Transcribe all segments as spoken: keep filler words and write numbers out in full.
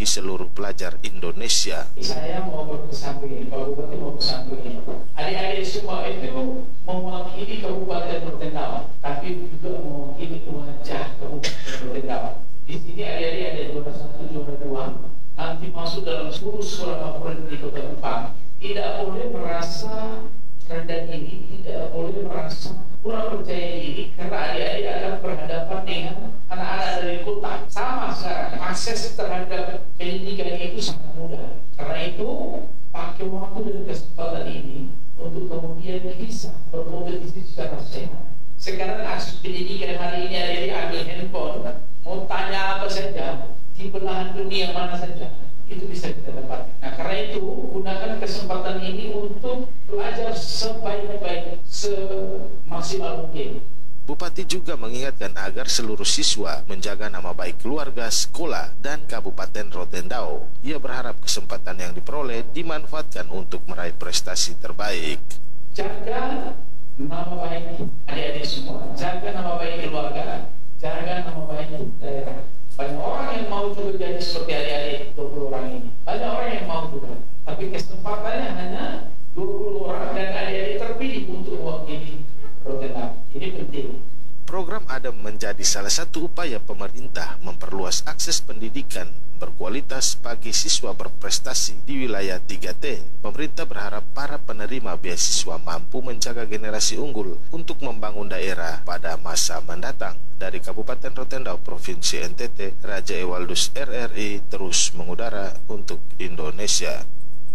bagi seluruh pelajar Indonesia. Saya mau berpesan begini, Pak Bupati mau pesan begini. Adik-adik semua itu mewakili Kabupaten Rotendao, tapi juga mewakili wajah Kabupaten Rotendao. Di sini adik-adik ada juara satu, juara dua. Nanti masuk dalam seluruh sekolah favorit di Kota Kupang. Tidak boleh merasa rendah diri, tidak boleh merasa kurang percaya diri, karena adik-adik akan berhadapan dengan anak-anak dari kota. Sama sekarang, akses terhadap pendidikan itu sangat mudah. Karena itu, pakai waktu dan kesempatan ini untuk kemudian bisa berkompetisi secara sehat. Sekarang akses pendidikan hari ini adik-adik ambil handphone, mau tanya apa saja, di belahan dunia mana saja, itu bisa kita dapat. Nah, karena itu gunakan kesempatan ini untuk belajar sebaik-baik, semaksimal mungkin. Bupati juga mengingatkan agar seluruh siswa menjaga nama baik keluarga, sekolah, dan Kabupaten Rotendao. Ia berharap kesempatan yang diperoleh dimanfaatkan untuk meraih prestasi terbaik. Jaga nama baik adik-adik semua, jaga nama baik keluarga, jaga nama baik daerah. Banyak orang yang mau juga jadi seperti adik-adik dua puluh orang ini. Banyak orang yang mau juga, tapi kesempatannya hanya dua puluh orang dan adik-adik terpilih untuk mewakili Rotendao. Ini penting. Program ADEM menjadi salah satu upaya pemerintah memperluas akses pendidikan berkualitas bagi siswa berprestasi di wilayah tiga T. Pemerintah berharap para penerima beasiswa mampu menjaga generasi unggul untuk membangun daerah pada masa mendatang. Dari Kabupaten Rotendao, Provinsi N T T, Raja Ewaldus R R I terus mengudara untuk Indonesia.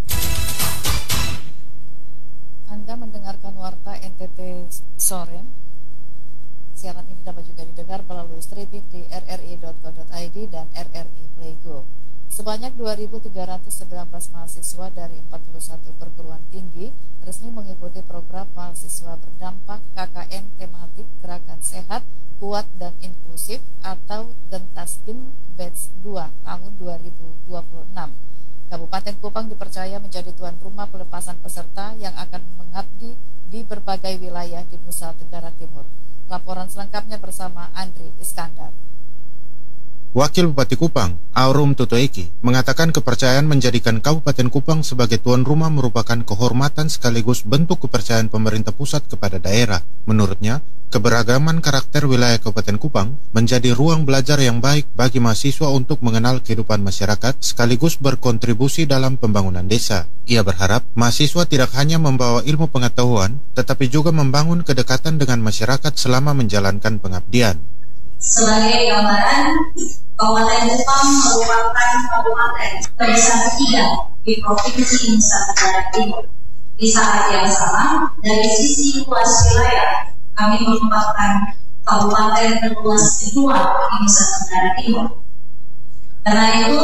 Anda mendengarkan Warta N T T Sore. Siaran ini dapat juga didengar melalui streaming di r r i dot co dot i d dan R R I Playgo. Sebanyak dua ribu tiga ratus sembilan belas mahasiswa dari empat puluh satu perguruan tinggi resmi mengikuti program mahasiswa berdampak K K N tematik Gerakan Sehat, Kuat dan Inklusif atau Gentaskin Batch dua tahun dua ribu dua puluh enam. Kabupaten Kupang dipercaya menjadi tuan rumah pelepasan peserta yang akan mengabdi di berbagai wilayah di Nusa Tenggara Timur. Laporan selengkapnya bersama Andri Iskandar. Wakil Bupati Kupang, Aurum Tutoeki, mengatakan kepercayaan menjadikan Kabupaten Kupang sebagai tuan rumah merupakan kehormatan sekaligus bentuk kepercayaan pemerintah pusat kepada daerah. Menurutnya, keberagaman karakter wilayah Kabupaten Kupang menjadi ruang belajar yang baik bagi mahasiswa untuk mengenal kehidupan masyarakat sekaligus berkontribusi dalam pembangunan desa. Ia berharap mahasiswa tidak hanya membawa ilmu pengetahuan, tetapi juga membangun kedekatan dengan masyarakat selama menjalankan pengabdian. Sebagai gambaran, Kabupaten Kupang merupakan kabupaten terbesar ketiga di Provinsi Nusa Tenggara Timur. Di saat yang sama, dari sisi luas wilayah, kami merupakan kabupaten terluas kedua di Nusa Tenggara Timur. Karena itu,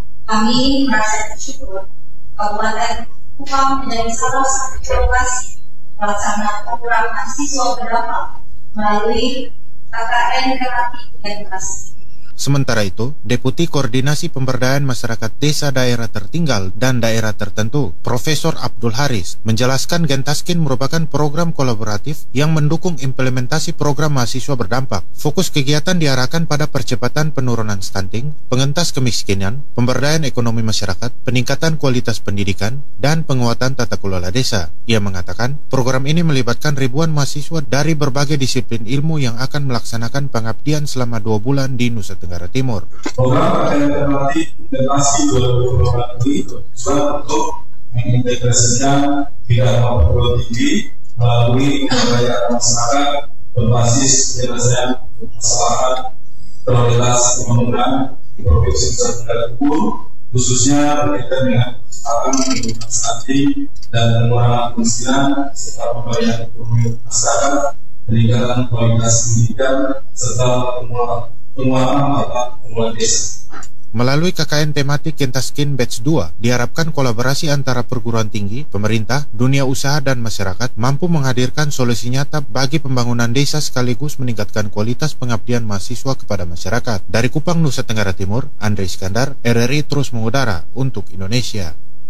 kami merasa bersyukur Kabupaten Kupang menjadi salah satu lokasi pelaksanaan program mahasiswa berdampak melalui K K N tematik edukasi. Sementara itu, Deputi Koordinasi Pemberdayaan Masyarakat Desa Daerah Tertinggal dan Daerah Tertentu, Profesor Abdul Haris, menjelaskan Gentaskin merupakan program kolaboratif yang mendukung implementasi program mahasiswa berdampak. Fokus kegiatan diarahkan pada percepatan penurunan stunting, pengentas kemiskinan, pemberdayaan ekonomi masyarakat, peningkatan kualitas pendidikan, dan penguatan tata kelola desa. Ia mengatakan, program ini melibatkan ribuan mahasiswa dari berbagai disiplin ilmu yang akan melaksanakan pengabdian selama dua bulan di Nusa Tenggara Timur. Program alternatif generasi dua ribu dua puluh ini bertujuan untuk mengintegrasikan bidang perguruan tinggi melalui pemberdayaan masyarakat berbasis penyelesaian permasalahan prioritas pembangunan di Provinsi Nusa Tenggara Timur, khususnya berkaitan dengan kesehatan, pendidikan stunting dan pengurangan kemiskinan serta pemberdayaan ekonomi masyarakat, peningkatan kualitas pendidikan serta penguatan penguatan mata pengelola desa. Melalui K K N tematik Gentaskin Batch dua, diharapkan kolaborasi antara perguruan tinggi, pemerintah, dunia usaha, dan masyarakat mampu menghadirkan solusi nyata bagi pembangunan desa sekaligus meningkatkan kualitas pengabdian mahasiswa kepada masyarakat. Dari Kupang, Nusa Tenggara Timur, Andri Iskandar, R R I terus mengudara untuk Indonesia.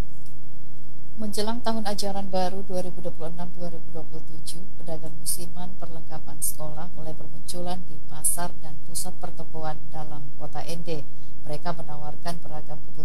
Menjelang tahun ajaran baru dua ribu dua puluh enam dua ribu dua puluh tujuh, pedagang musiman perlengkapan sekolah mulai bermunculan di pasar dan pusat pertokoan dalam kota N D. Mereka menawarkan beragam kebutuhan